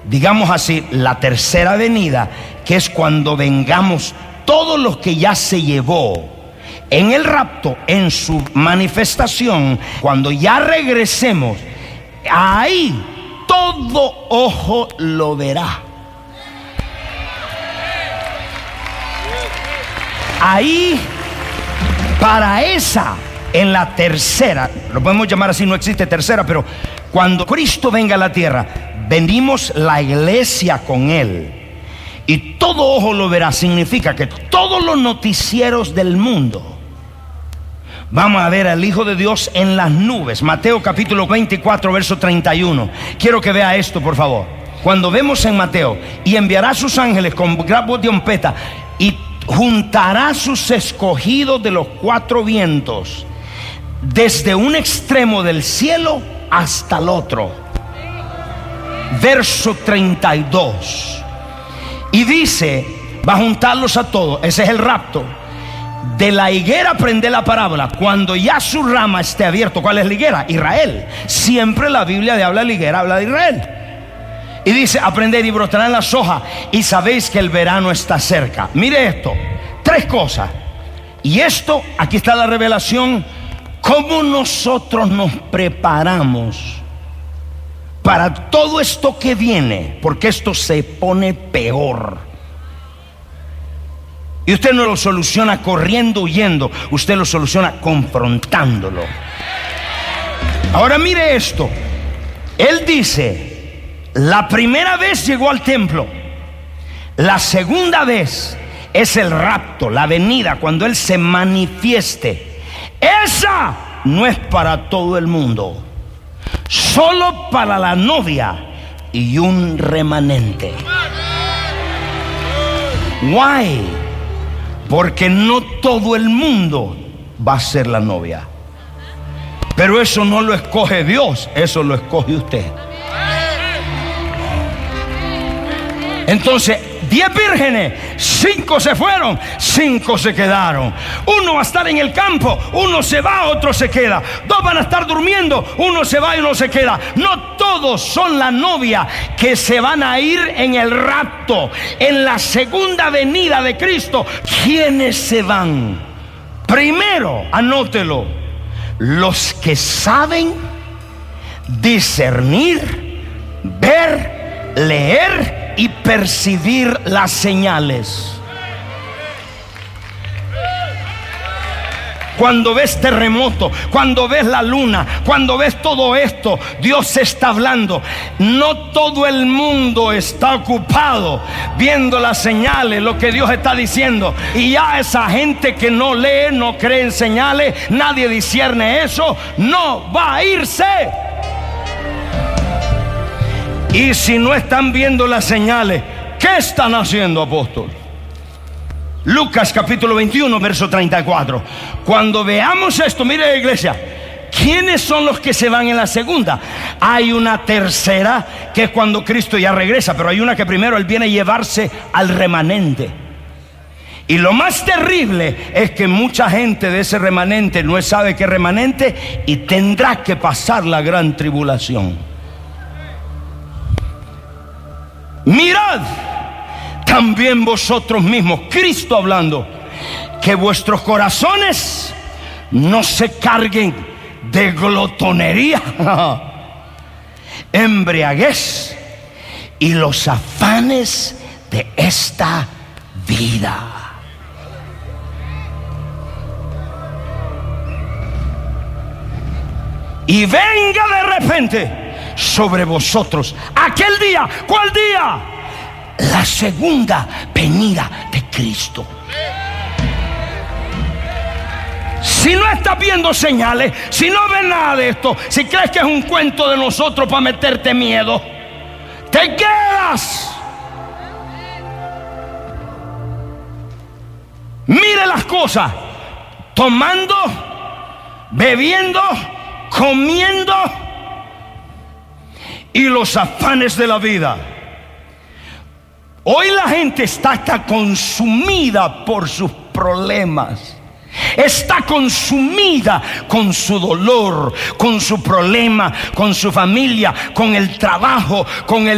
digamos así, la tercera venida, que es cuando vengamos todos los que ya se llevó en el rapto, en su manifestación, cuando ya regresemos, ahí todo ojo lo verá. Ahí, para esa, en la tercera, lo podemos llamar así, no existe tercera, pero cuando Cristo venga a la tierra, venimos la iglesia con Él, y todo ojo lo verá. Significa que todos los noticieros del mundo vamos a ver al Hijo de Dios en las nubes. Mateo capítulo 24, verso 31. Quiero que vea esto, por favor. Cuando vemos en Mateo: y enviará a sus ángeles con gran voz de trompeta, y juntará a sus escogidos de los cuatro vientos, desde un extremo del cielo hasta el otro. Verso 32. Y dice: va a juntarlos a todos. Ese es el rapto. De la higuera aprende la parábola. Cuando ya su rama esté abierto. ¿Cuál es la higuera? Israel. Siempre la Biblia de habla de la higuera habla de Israel. Y dice: aprended y brotarán las hojas, y sabéis que el verano está cerca. Mire esto, tres cosas. Y esto, aquí está la revelación. ¿Cómo nosotros nos preparamos para todo esto que viene? Porque esto se pone peor. Y usted no lo soluciona corriendo, huyendo. Usted lo soluciona confrontándolo. Ahora mire esto. Él dice: la primera vez llegó al templo. La segunda vez es el rapto, la venida, cuando Él se manifieste. Esa no es para todo el mundo, solo para la novia y un remanente. Why? Porque no todo el mundo va a ser la novia. Pero eso no lo escoge Dios, eso lo escoge usted. Entonces, 10 vírgenes, 5 se fueron, 5 se quedaron. Uno va a estar en el campo, uno se va, otro se queda. 2 van a estar durmiendo, uno se va y uno se queda. No todos son la novia que se van a ir en el rapto, en la segunda venida de Cristo. ¿Quiénes se van? Primero, anótelo: los que saben discernir, ver, leer y percibir las señales. Cuando ves terremoto, cuando ves la luna, cuando ves todo esto, Dios está hablando. No todo el mundo está ocupado viendo las señales, lo que Dios está diciendo. Y ya esa gente que no lee, no cree en señales, nadie discierne eso, no va a irse. Y si no están viendo las señales, ¿qué están haciendo, apóstol? Lucas capítulo 21, verso 34. Cuando veamos esto, mire, iglesia, ¿quiénes son los que se van en la segunda? Hay una tercera, que es cuando Cristo ya regresa, pero hay una que primero Él viene a llevarse al remanente. Y lo más terrible es que mucha gente de ese remanente no sabe qué remanente, y tendrá que pasar la gran tribulación. Mirad también vosotros mismos, Cristo hablando, que vuestros corazones no se carguen de glotonería, embriaguez y los afanes de esta vida. Y venga de repente sobre vosotros aquel día. ¿Cuál día? La segunda venida de Cristo. Si no estás viendo señales, si no ves nada de esto, si crees que es un cuento de nosotros para meterte miedo, te quedas. Mire las cosas: tomando, bebiendo, comiendo, y los afanes de la vida. Hoy la gente está consumida por sus problemas. Está consumida con su dolor, con su problema, con su familia, con el trabajo, con el